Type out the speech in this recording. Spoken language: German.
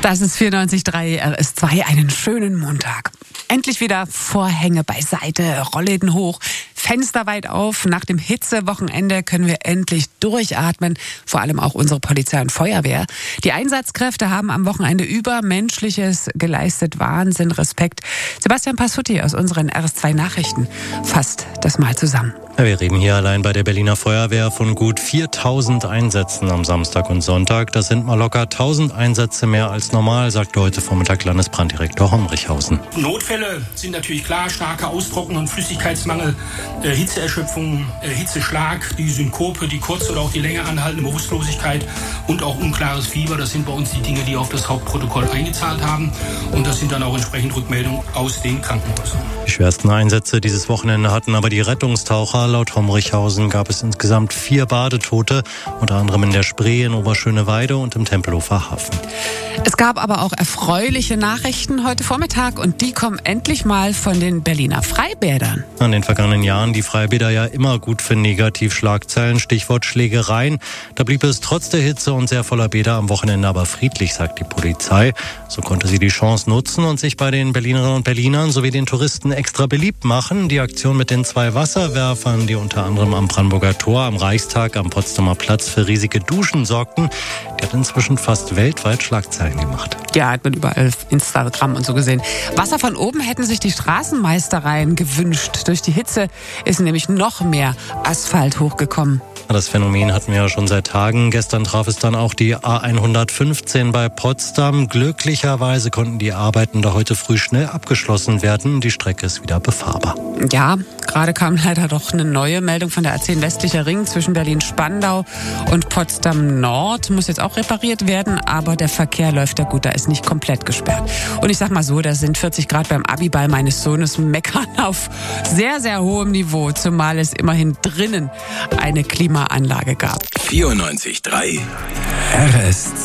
Das ist 94.3 RS2, einen schönen Montag. Endlich wieder Vorhänge beiseite, Rollläden hoch, Fenster weit auf. Nach dem Hitzewochenende können wir endlich durchatmen, vor allem auch unsere Polizei und Feuerwehr. Die Einsatzkräfte haben am Wochenende Übermenschliches geleistet. Wahnsinn, Respekt. Sebastian Passutti aus unseren RS2 Nachrichten fasst das mal zusammen. Ja, wir reden hier allein bei der Berliner Feuerwehr von gut 4.000 Einsätzen am Samstag und Sonntag. Das sind mal locker 1.000 Einsätze mehr als normal, sagte heute Vormittag Landesbranddirektor Homrichhausen. Notfälle sind natürlich klar, starke Austrocknung und Flüssigkeitsmangel, Hitzeerschöpfung, Hitzeschlag, die Synkope, die kurz oder auch die länger anhaltende Bewusstlosigkeit und auch unklares Fieber. Das sind bei uns die Dinge, die auf das Hauptprotokoll eingezahlt haben. Und das sind dann auch entsprechend Rückmeldungen aus den Krankenhäusern. Die schwersten Einsätze dieses Wochenende hatten aber die Rettungstaucher. Laut Homrichhausen gab es insgesamt 4 Badetote, unter anderem in der Spree, in Oberschöneweide und im Tempelhofer Hafen. Es gab aber auch erfreuliche Nachrichten heute Vormittag und die kommen endlich mal von den Berliner Freibädern. In den vergangenen Jahren die Freibäder ja immer gut für Negativschlagzeilen, Stichwort Schlägereien. Da blieb es trotz der Hitze und sehr voller Bäder am Wochenende aber friedlich, sagt die Polizei. So konnte sie die Chance nutzen und sich bei den Berlinerinnen und Berlinern sowie den Touristen extra beliebt machen. Die Aktion mit den 2 Wasserwerfern, die unter anderem am Brandenburger Tor, am Reichstag, am Potsdamer Platz für riesige Duschen sorgten, die hat inzwischen fast weltweit Schlagzeilen gemacht. Ja, hat man überall auf Instagram und so gesehen. Wasser von oben hätten sich die Straßenmeistereien gewünscht. Durch die Hitze ist nämlich noch mehr Asphalt hochgekommen. Das Phänomen hatten wir ja schon seit Tagen. Gestern traf es dann auch die A115 bei Potsdam. Glücklicherweise konnten die Arbeiten da heute früh schnell abgeschlossen werden. Die Strecke ist wieder befahrbar. Ja, gerade kam leider doch eine neue Meldung von der A10 Westlicher Ring zwischen Berlin-Spandau und Potsdam-Nord. Muss jetzt auch repariert werden, aber der Verkehr läuft ja gut, da ist nicht komplett gesperrt. Und ich sag mal so, da sind 40 Grad beim Abiball meines Sohnes meckern auf sehr, sehr hohem Niveau, zumal es immerhin drinnen eine Klimaanlage gab. 94.3 RS2